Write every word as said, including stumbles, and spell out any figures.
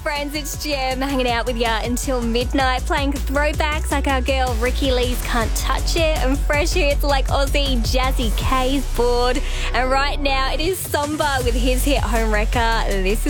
friends, it's Gem hanging out with you until midnight, playing throwbacks like our girl Ricky Lee's Can't Touch It, and fresh hits like Aussie Jazzy K's Bored. And right now it is Somba with his hit Home Wrecker. This is